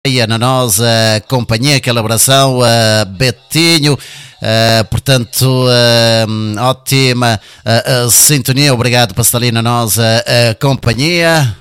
na nossa companhia, aquela abração, Betinho. Portanto, ótima sintonia, obrigado por estar ali na nossa companhia.